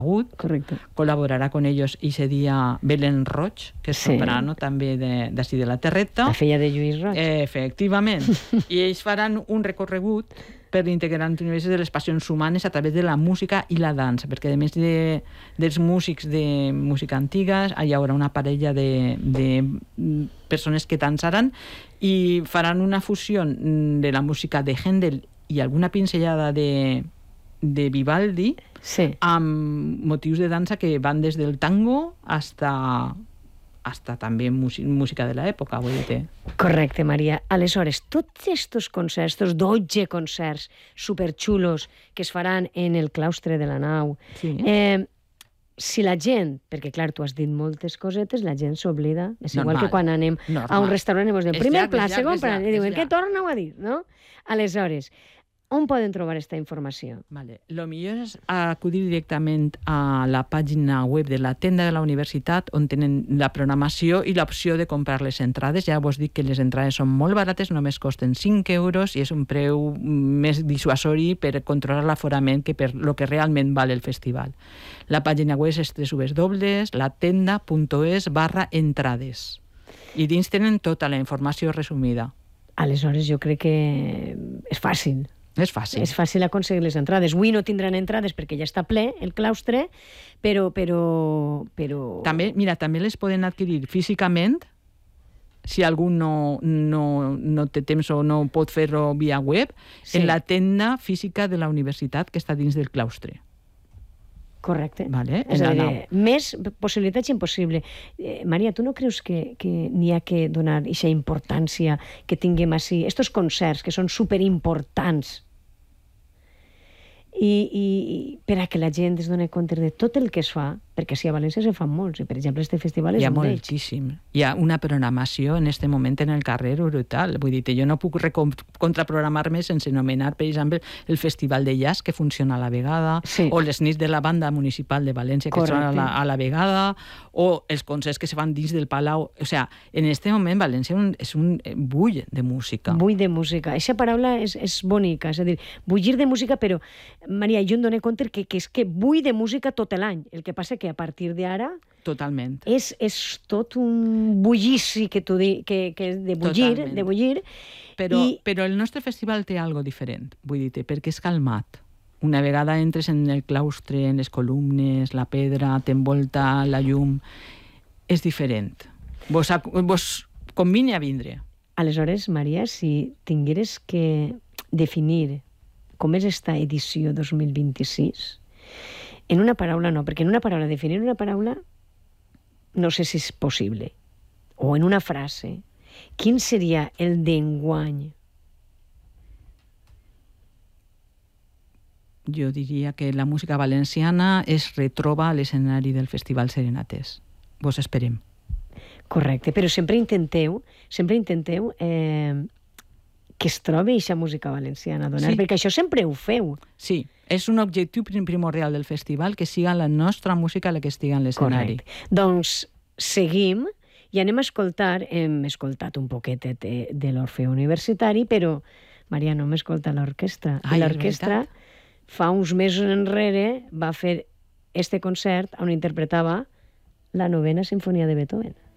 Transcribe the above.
Correcte. Col·laborarà con ellos ese dia Belén Roig, que és soprano també d'ací de la Terreta. La filla de Lluís Roig. Efectivament. I ells faran un recorregut per l'integrant univers de les passions humanes a través de la música i la dansa, perquè a més dels músics de música antiga hi haurà una parella de persones que dansaran i faran una fusió de la música de Händel i alguna pinzellada de Vivaldi, amb motius de dansa que van des del tango hasta també música de l'època, vull dir. Correcte, Maria. Aleshores, tots estos concerts, estos 12 concerts superxulos que es faran en el claustre de la nau, si la gent, perquè clar, tu has dit moltes cosetes, la gent s'oblida, és igual que quan anem a un restaurant i ens diuen primer plat, segon plat, i diuen què torna-ho a dir, no? Aleshores, on poden trobar aquesta informació? Lo millor és acudir directament a la pàgina web de la tenda de la universitat, on tenen la programació i l'opció de comprar les entrades. Ja vos dic que les entrades són molt barates, només costen 5 euros i és un preu més dissuasori per controlar l'aforament que per lo que realment val el festival. La pàgina web és www.latenda.es/entrades i dins tenen tota la informació resumida. Aleshores, jo crec que és fàcil. És fàcil. És fàcil aconseguir les entrades. Avui no tindran entrades perquè ja està ple el claustre, però... També les poden adquirir físicament, si algú no té temps o no pot fer-ho via web, en la tenda física de la universitat que està dins del claustre. Correcte. És a dir, més possibilitats impossible. Maria, tu no creus que n'hi ha que donar aquesta importància que tinguem així, estos concerts que són superimportants, i per a que la gent es doni compte de tot el que es fa, perquè si a València se fan molts, i per exemple este festival és un d'ells. Hi ha moltíssim. Hi ha una programació en este moment en el carrer brutal. Vull dir, jo no puc contraprogramar-me sense anomenar, per exemple, el Festival de Jazz, que funciona a la vegada, o les nits de la banda municipal de València, que són a la vegada, o els concerts que se fan dins del Palau. O sigui, en este moment València és un bull de música. Bull de música. Aquesta paraula és bonica, és a dir, bullir de música, però, Maria, jo em dono compte que és que bull de música tot l'any. El que passa que a partir d'ara... Totalment. És tot un bullici que de bullir. Però el nostre festival té algo diferent, vull dir, perquè és calmat. Una vegada entres en el claustre, en les columnes, la pedra, t'envolta la llum, és diferent. Vos convine a vindre. Aleshores, Maria, si tingueres que definir com és esta edició 2026, en una paraula no, perquè en una paraula, definir una paraula, no sé si és possible. O en una frase, quin seria el d'enguany? Jo diria que la música valenciana es retroba a l'escenari del Festival Serenates. Vos esperem. Correcte, però sempre intenteu que es trobi aquesta música valenciana, perquè això sempre ho feu. Sí, és un objectiu primordial del festival, que siga la nostra música la que estigui en l'escenari. Correcte. Doncs seguim i anem a escoltar, hem escoltat un poquetet de l'Orfeó Universitari, però, Maria, no hem escoltat l'orquestra. L'orquestra fa uns mesos enrere va fer este concert on interpretava la 9ª Simfonia de Beethoven.